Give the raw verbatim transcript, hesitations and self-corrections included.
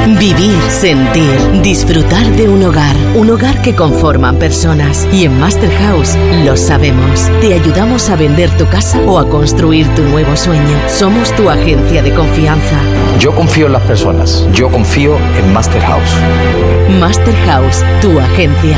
Vivir, sentir, disfrutar de un hogar. Un hogar que conforman personas. Y en Master House lo sabemos. Te ayudamos a vender tu casa o a construir tu nuevo sueño. Somos tu agencia de confianza. Yo confío en las personas. Yo confío en Master House. Master House, tu agencia.